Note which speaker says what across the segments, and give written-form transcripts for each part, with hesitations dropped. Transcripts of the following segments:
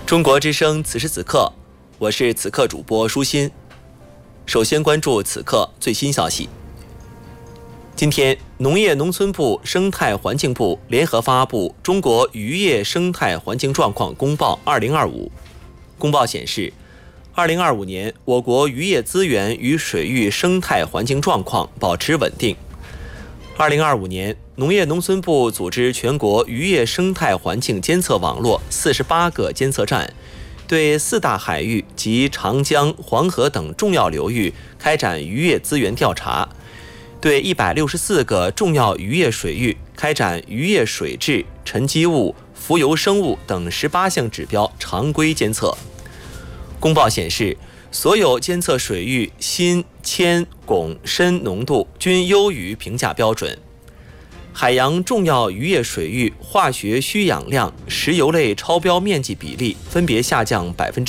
Speaker 1: 中国之声此时此刻，我是此刻主播舒心。首先关注此刻最新消息。今天，农业农村部、生态环境部联合发布《中国渔业生态环境状况公报2025》。公报显示，2025年我国渔业资源与水域生态环境状况保持稳定。2025年，农业农村部组织全国渔业生态环境监测网络48个监测站，对4大海域及长江、黄河等重要流域开展渔业资源调查，对164个重要渔业水域开展渔业水质、沉积物、浮游生物等18项指标常规监测。公报显示，所有监测水域锌、铅、汞、砷浓度均优于评价标准。海洋重要渔业水域化学需氧量、石油类超标面积比例分别下降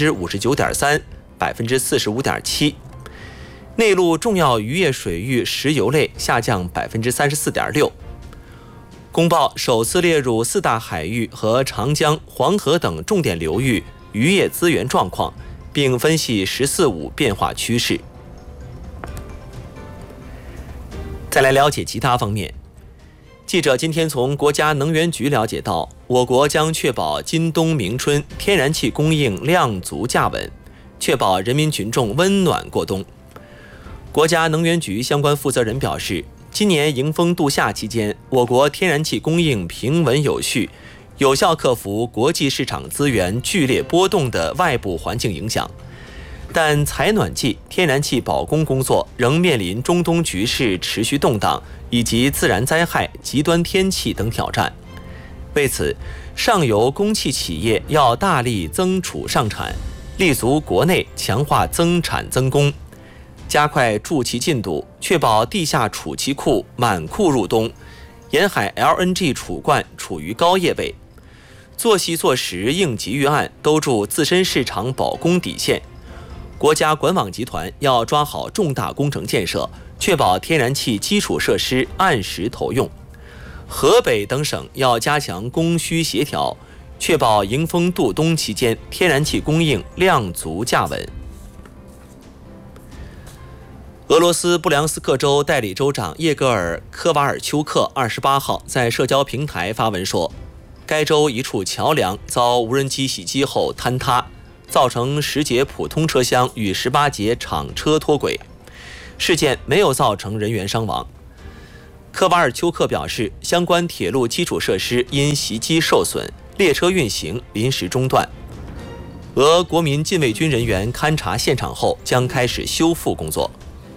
Speaker 1: 59.3%、45.7%。内陆重要渔业水域石油类下降 34.6%。公报首次列入4大海域和长江、黄河等重点流域渔业资源状况，并分析“十四五”变化趋势。再来了解其他方面。记者今天从国家能源局了解到，我国将确保今冬明春天然气供应量足价稳，确保人民群众温暖过冬。国家能源局相关负责人表示，今年迎风度夏期间，我国天然气供应平稳有序，有效克服国际市场资源剧烈波动的外部环境影响。但采暖季天然气保供工作仍面临中东局势持续动荡以及自然灾害、极端天气等挑战。为此，上游供气企业要大力增储上产，立足国内强化增产增供，加快筑气进度，确保地下储气库满库入冬，沿海 LNG 储罐处于高业位，做细做实应急预案，兜住自身市场保供底线。国家管网集团要抓好重大工程建设，确保天然气基础设施按时投用。河北等省要加强供需协调，确保迎风度冬期间天然气供应量足价稳。俄罗斯布良斯克州代理州长叶戈尔·科瓦尔丘克28号在社交平台发文说，该州一处桥梁遭无人机袭击后坍塌，造成10节普通车厢与18节厂车脱轨，事件没有造成人员伤亡。科瓦尔丘克表示，相关铁路基础设施因袭击受损，列车运行临时中断。俄国民禁卫军人员勘察现场后将开始修复工作。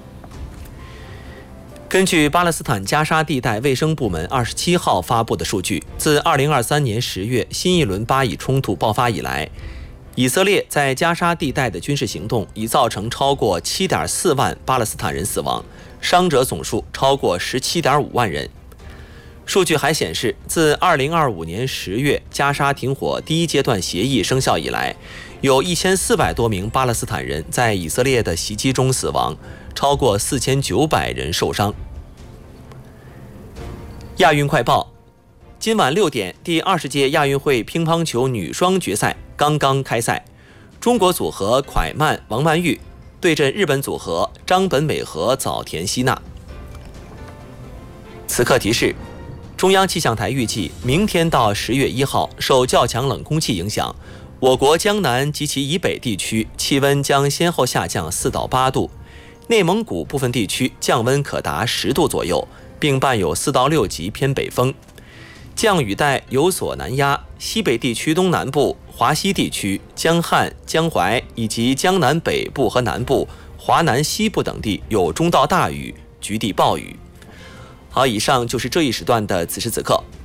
Speaker 1: 根据巴勒斯坦加沙地带卫生部门27号发布的数据，自2023年10月新一轮巴以冲突爆发以来，以色列在加沙地带的军事行动已造成超过 7.4 万巴勒斯坦人死亡，伤者总数超过 17.5 万人。数据还显示，自2025年10月加沙停火第一阶段协议生效以来，有1400多名巴勒斯坦人在以色列的袭击中死亡，超过4900人受伤。亚运快报，今晚6点，第20届亚运会乒乓球女双决赛刚刚开赛，中国组合蒯曼、王曼玉对阵日本组合张本美和早田希娜。此刻提示，中央气象台预计，明天到10月1号，受较强冷空气影响，我国江南及其以北地区气温将先后下降4到8度，内蒙古部分地区降温可达10度左右，并伴有4到6级偏北风。降雨带有所南压，西北地区东南部、华西地区、江汉、江淮以及江南北部和南部、华南西部等地有中到大雨，局地暴雨。好，以上就是这一时段的此时此刻，